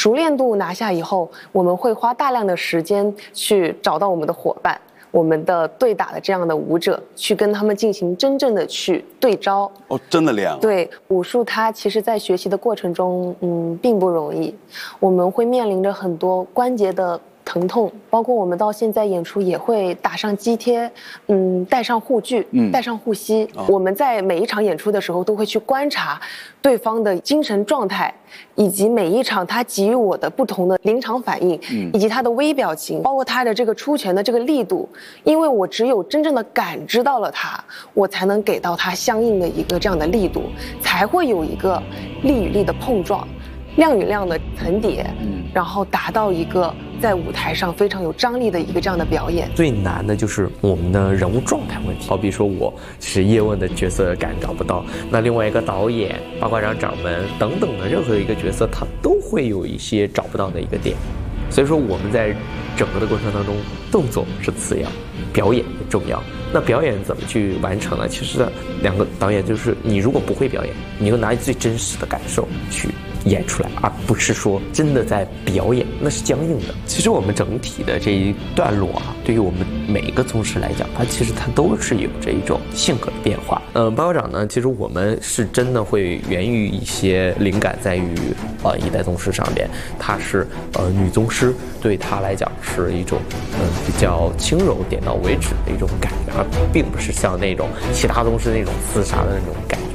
熟练度拿下以后，我们会花大量的时间去找到我们的伙伴，我们的对打的这样的舞者，去跟他们进行真正的去对招。 哦，真的练了。 对，武术它其实在学习的过程中，并不容易，我们会面临着很多关节的疼痛，包括我们到现在演出也会打上肌贴，带上护具，带上护膝。我们在每一场演出的时候都会去观察对方的精神状态，以及每一场他给予我的不同的临场反应，以及他的微表情，包括他的这个出拳的这个力度。因为我只有真正的感知到了他，我才能给到他相应的一个这样的力度，才会有一个力与力的碰撞，量与量的层叠，然后达到一个在舞台上非常有张力的一个这样的表演。 最难的就是我们的人物状态问题，好比说我是叶问的角色感找不到，那另外一个导演、八卦掌掌门等等的任何一个角色，他都会有一些找不到的一个点。所以说我们在整个的过程当中，动作是次要，表演重要。那表演怎么去完成呢？其实两个导演就是你如果不会表演，你就拿你最真实的感受去演出来，而不是说真的在表演，那是僵硬的。其实我们整体的这一段落啊，对于我们每一个宗师来讲，它其实它都是有着一种性格的变化。八卦掌呢，其实我们是真的会源于一些灵感，在于一代宗师上边，它是女宗师，对她来讲是一种比较轻柔、点到为止的一种感觉，而并不是像那种其他宗师那种厮杀的那种感觉。